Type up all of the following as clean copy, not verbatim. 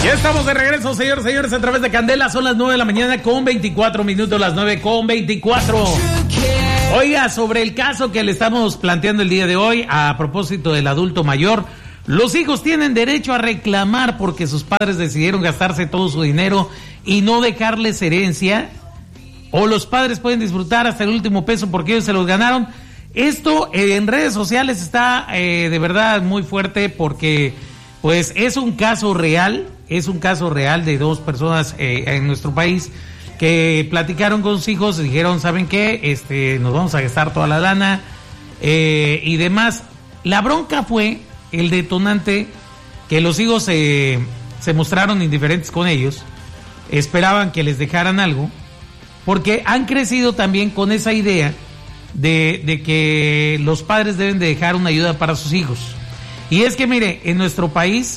Ya estamos de regreso, señores, a través de Candela. Son las 9 de la mañana con 24 minutos, las 9 con 24. Oiga, sobre el caso que le estamos planteando el día de hoy, a propósito del adulto mayor, los hijos tienen derecho a reclamar porque sus padres decidieron gastarse todo su dinero y no dejarles herencia, o los padres pueden disfrutar hasta el último peso porque ellos se los ganaron. Esto en redes sociales está de verdad muy fuerte porque pues es un caso real de dos personas en nuestro país que platicaron con sus hijos y dijeron, ¿saben qué? Nos vamos a gastar toda la lana y demás. La bronca fue el detonante que los hijos se mostraron indiferentes con ellos, esperaban que les dejaran algo, porque han crecido también con esa idea de que los padres deben de dejar una ayuda para sus hijos. Y es que mire, en nuestro país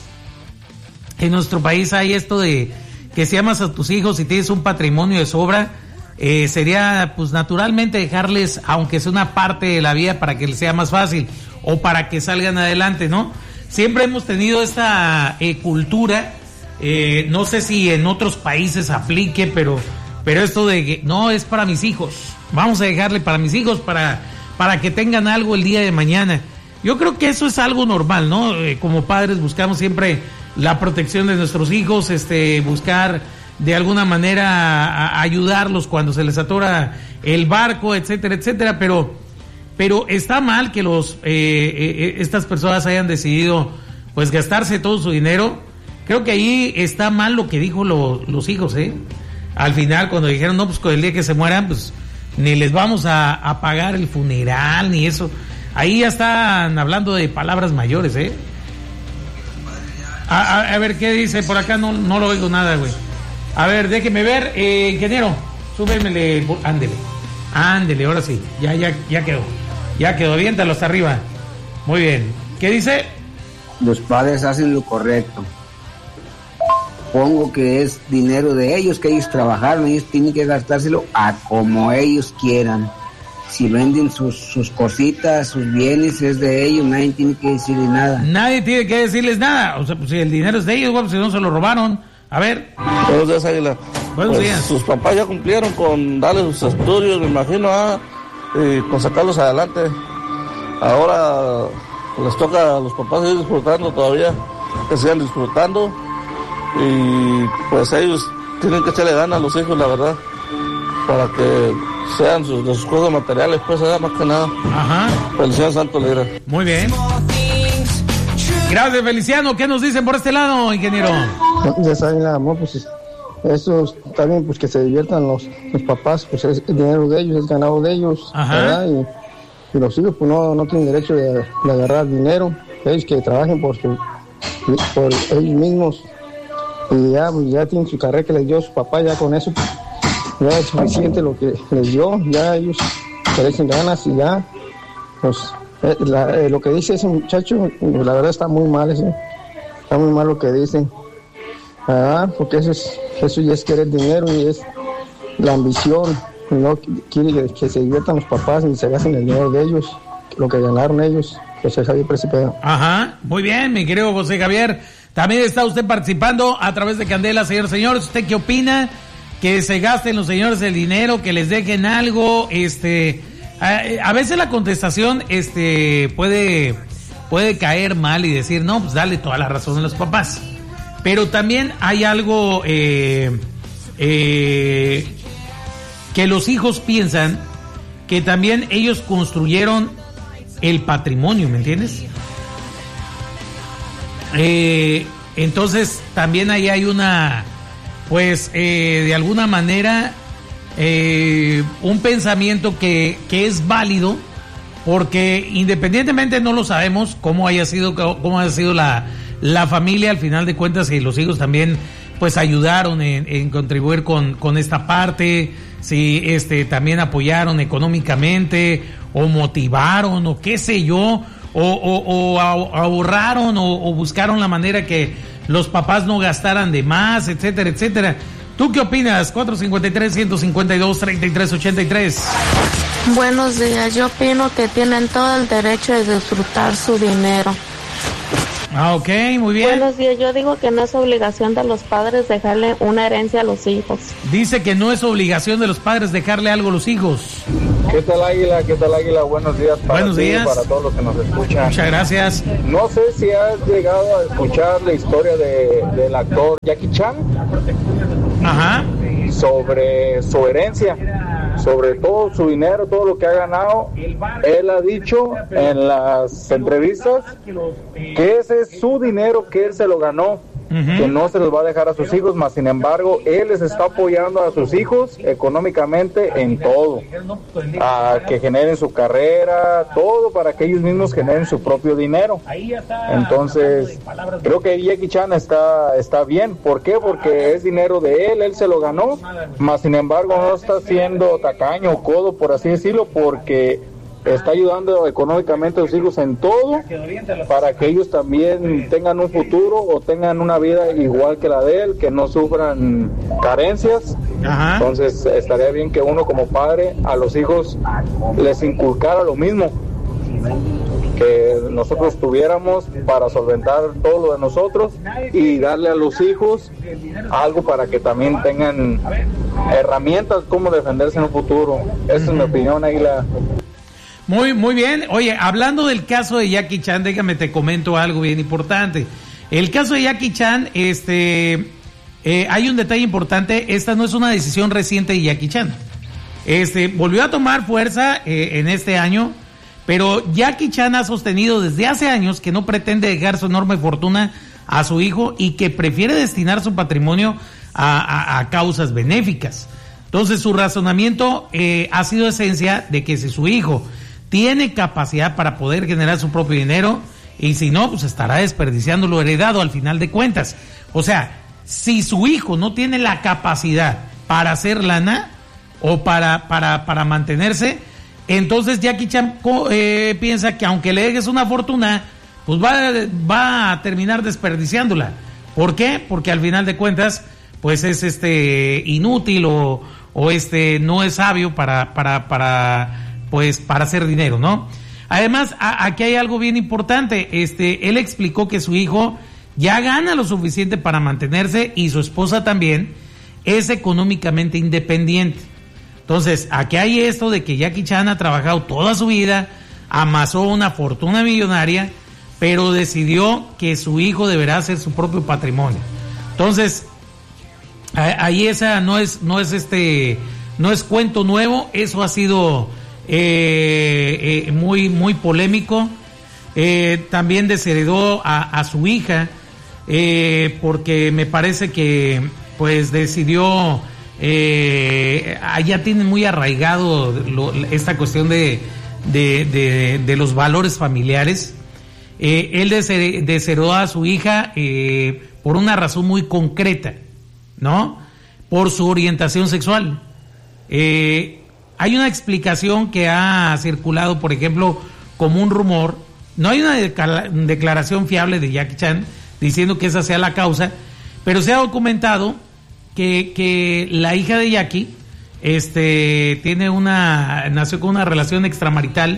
hay esto de que si amas a tus hijos y tienes un patrimonio de sobra, sería pues naturalmente dejarles, aunque sea una parte de la vida para que les sea más fácil o para que salgan adelante, ¿no? Siempre hemos tenido esta cultura, no sé si en otros países aplique, pero esto de que no, es para mis hijos, vamos a dejarle para mis hijos para que tengan algo el día de mañana. Yo creo que eso es algo normal, ¿no? Como padres buscamos siempre la protección de nuestros hijos, buscar de alguna manera ayudarlos cuando se les atora el barco, etcétera, etcétera, pero está mal que estas personas hayan decidido pues gastarse todo su dinero. Creo que ahí está mal lo que dijo los hijos, al final cuando dijeron, no, pues con el día que se mueran, pues ni les vamos a pagar el funeral, ni eso. Ahí ya están hablando de palabras mayores, A ver, ¿qué dice? Por acá no lo oigo nada, güey. A ver, déjeme ver, ingeniero, súbemele, ándele, ahora sí, ya quedó, aviéntalo hasta arriba. Muy bien, ¿qué dice? Los padres hacen lo correcto. Pongo que es dinero de ellos, que ellos trabajaron, ellos tienen que gastárselo a como ellos quieran. Si venden sus cositas, sus bienes, es de ellos, nadie tiene que decirles nada. Nadie tiene que decirles nada. O sea, pues si el dinero es de ellos, bueno, si no se lo robaron. A ver. Buenos días, Águila. Buenos días. Sus papás ya cumplieron con darles sus estudios, me imagino, con sacarlos adelante. Ahora les toca a los papás seguir disfrutando todavía, que sigan disfrutando. Y pues ellos tienen que echarle ganas a los hijos, la verdad, para que sean sus cosas materiales, pues, más que nada. Ajá. Feliciano Santo Lira. Muy bien. Gracias, Feliciano. ¿Qué nos dicen por este lado, ingeniero? Ya saben, pues eso está bien, pues que se diviertan los papás, pues es el dinero de ellos, es ganado de ellos. Ajá. ¿Verdad? Y los hijos pues no tienen derecho de agarrar dinero, ellos que trabajen por ellos mismos. Y ya tienen su carrera que les dio su papá, ya con eso ya es suficiente lo que les dio, ya ellos se le echan ganas y ya, pues lo que dice ese muchacho, la verdad está muy mal, está muy mal lo que dicen, porque eso ya es querer dinero y es la ambición, no quiere que se diviertan los papás ni se gasten el dinero de ellos, lo que ganaron ellos. José Javier Principio. Ajá, muy bien, mi querido José Javier. También está usted participando a través de Candela, señores. ¿Usted qué opina? Que se gasten los señores el dinero, que les dejen algo. A veces la contestación puede caer mal y decir, no, pues dale toda la razón a los papás. Pero también hay algo que los hijos piensan que también ellos construyeron el patrimonio, ¿me entiendes? Entonces también ahí hay una, pues de alguna manera un pensamiento que es válido, porque independientemente no lo sabemos cómo haya sido la familia, al final de cuentas, y los hijos también pues ayudaron en contribuir con esta parte, si también apoyaron económicamente o motivaron o qué sé yo, o ahorraron o buscaron la manera que los papás no gastaran de más, etcétera, etcétera. ¿Tú qué opinas? 453-152-3383. Buenos días, yo opino que tienen todo el derecho de disfrutar su dinero. Ah, ok, muy bien. Buenos días, yo digo que no es obligación de los padres dejarle una herencia a los hijos. Dice que no es obligación de los padres dejarle algo a los hijos. ¿Qué tal, Águila? ¿Qué tal, Águila? Buenos días para Buenos días. para todos los que nos escuchan. Muchas gracias. No sé si has llegado a escuchar la historia del actor Jackie Chan. Ajá. Sobre su herencia, sobre todo su dinero, todo lo que ha ganado. Él ha dicho en las entrevistas que ese es su dinero, que él se lo ganó, que no se los va a dejar a sus hijos, mas sin embargo él les está apoyando a sus hijos económicamente en todo, a que generen su carrera, todo para que ellos mismos generen su propio dinero. Entonces creo que Jackie Chan está bien. ¿Por qué? Porque es dinero de él se lo ganó, mas sin embargo no está siendo tacaño o codo, por así decirlo, porque está ayudando económicamente a sus hijos en todo para que ellos también tengan un futuro o tengan una vida igual que la de él, que no sufran carencias. Ajá. Entonces estaría bien que uno como padre a los hijos les inculcara lo mismo que nosotros tuviéramos para solventar todo lo de nosotros y darle a los hijos algo para que también tengan herramientas como defenderse en un futuro. Esa es mi opinión, Águila. Muy bien. Oye, hablando del caso de Jackie Chan, déjame te comento algo bien importante. El caso de Jackie Chan, hay un detalle importante. Esta no es una decisión reciente de Jackie Chan. Volvió a tomar fuerza en este año, pero Jackie Chan ha sostenido desde hace años que no pretende dejar su enorme fortuna a su hijo y que prefiere destinar su patrimonio a causas benéficas. Entonces su razonamiento ha sido esencia de que si su hijo tiene capacidad para poder generar su propio dinero, y si no, pues estará desperdiciando lo heredado al final de cuentas. O sea, si su hijo no tiene la capacidad para hacer lana o para mantenerse, entonces Jackie Chan piensa que aunque le dejes una fortuna, pues va a terminar desperdiciándola. ¿Por qué? Porque al final de cuentas, pues es inútil o no es sabio para hacer dinero, ¿no? Además, aquí hay algo bien importante. Él explicó que su hijo ya gana lo suficiente para mantenerse y su esposa también es económicamente independiente. Entonces, aquí hay esto de que Jackie Chan ha trabajado toda su vida, amasó una fortuna millonaria, pero decidió que su hijo deberá hacer su propio patrimonio. Entonces, ahí esa no es cuento nuevo. Eso ha sido muy polémico. También desheredó a su hija porque me parece que pues decidió allá tienen muy arraigado esta cuestión de los valores familiares. Él desheredó a su hija por una razón muy concreta, ¿no? Por su orientación sexual. Hay una explicación que ha circulado, por ejemplo, como un rumor. No hay una declaración fiable de Jackie Chan diciendo que esa sea la causa, pero se ha documentado que la hija de Jackie nació con una relación extramarital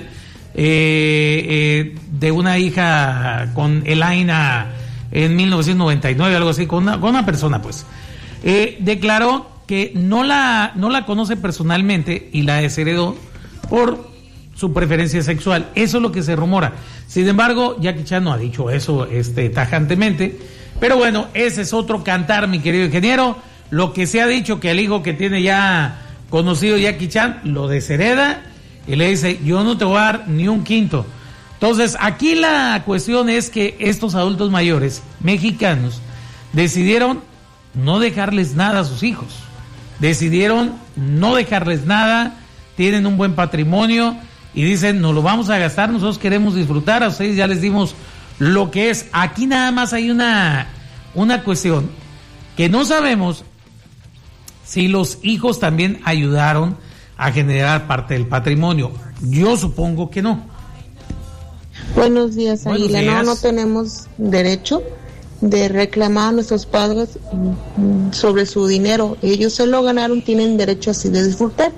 de una hija con Elaina en 1999, algo así, con una persona, pues. Declaró que no la conoce personalmente y la desheredó por su preferencia sexual. Eso es lo que se rumora. Sin embargo, Jackie Chan no ha dicho eso tajantemente, pero bueno, ese es otro cantar, mi querido ingeniero. Lo que se ha dicho, que el hijo que tiene ya conocido Jackie Chan lo deshereda y le dice: yo no te voy a dar ni un quinto. Entonces, aquí la cuestión es que estos adultos mayores mexicanos decidieron no dejarles nada a sus hijos. Decidieron no dejarles nada, tienen un buen patrimonio y dicen: nos lo vamos a gastar, nosotros queremos disfrutar, a ustedes ya les dimos lo que es. Aquí nada más hay una cuestión que no sabemos si los hijos también ayudaron a generar parte del patrimonio. Yo supongo que no. Buenos días, Águila. No tenemos derecho de reclamar a nuestros padres sobre su dinero. Ellos se lo ganaron, tienen derecho así de disfrutar.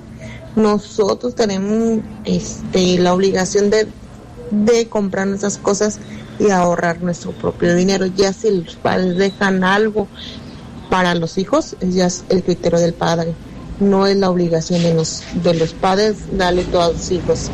Nosotros tenemos la obligación de comprar nuestras cosas y ahorrar nuestro propio dinero. Ya si los padres dejan algo para los hijos, ya es el criterio del padre. No es la obligación de los padres darle todo a los hijos.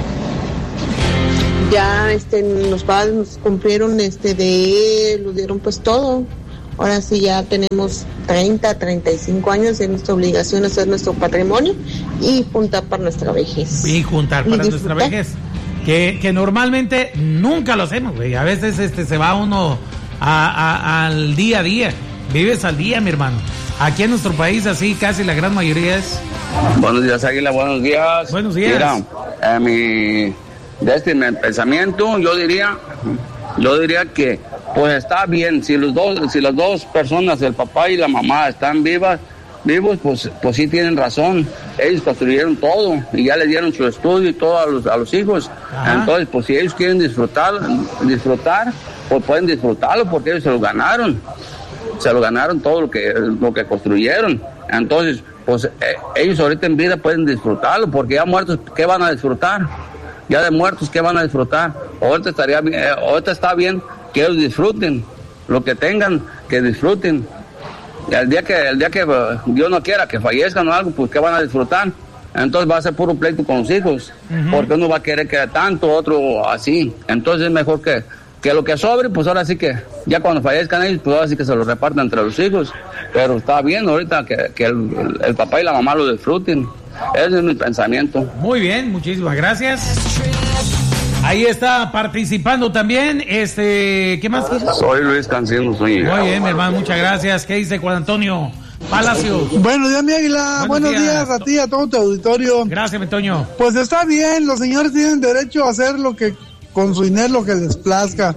Ya los padres nos cumplieron lo dieron pues todo. Ahora sí ya tenemos 30, 35 años, es nuestra obligación hacer nuestro patrimonio y juntar para nuestra vejez. Y juntar para nuestra vejez. Que normalmente nunca lo hacemos, güey. A veces se va uno al día a día. Vives al día, mi hermano. Aquí en nuestro país así casi la gran mayoría es... Buenos días, Águila, buenos días. Buenos días. Mira, mi pensamiento, yo diría que pues está bien, si las dos personas, el papá y la mamá, están vivos, pues sí tienen razón. Ellos construyeron todo y ya le dieron su estudio y todo a los hijos. Ajá. Entonces, pues si ellos quieren disfrutar, pues pueden disfrutarlo porque ellos se lo ganaron todo lo que construyeron. Entonces, pues ellos ahorita en vida pueden disfrutarlo porque ya muertos, ¿qué van a disfrutar? Ya de muertos, ¿qué van a disfrutar? Ahorita está bien que ellos disfruten lo que tengan, que disfruten. Y el día que Dios no quiera que fallezcan o algo, pues ¿qué van a disfrutar? Entonces va a ser puro pleito con los hijos, porque uno va a querer que tanto, otro así. Entonces es mejor que lo que sobre, pues ahora sí que ya cuando fallezcan ellos, pues ahora sí que se lo repartan entre los hijos. Pero está bien ahorita que el papá y la mamá lo disfruten. Ese es mi pensamiento. Muy bien, muchísimas gracias. Ahí está participando también, ¿qué más? Soy Luis Cancino, Muy bien, mi hermano, muchas gracias. ¿Qué dice Juan Antonio Palacios? Buenos días, mi Águila. Buenos días a ti, a todo tu auditorio. Gracias, mi Toño. Pues está bien, los señores tienen derecho a hacer con su dinero lo que les plazca.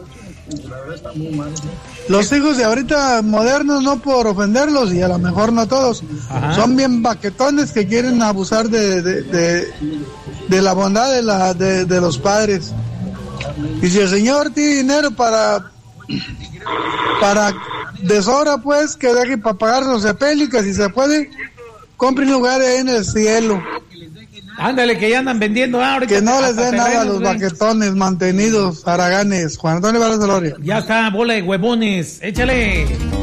Los hijos de ahorita modernos, no por ofenderlos, y a lo mejor no todos, son bien baquetones que quieren abusar de la bondad de los padres. Y si el señor tiene dinero para de sobra, pues que deje para pagar los sepélicas, si se puede, compre un lugar ahí en el cielo. Ándale, que ya andan vendiendo ahora. Que no les den nada a los baquetones mantenidos, haraganes. Juan Antonio Vargas de Loria. Ya está, bola de huevones, échale.